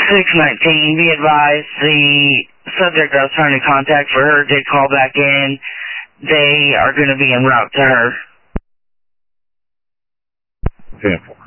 619, be advised, the subject I was trying to contact for her did call back in. They are going to be en route to her. 10-4.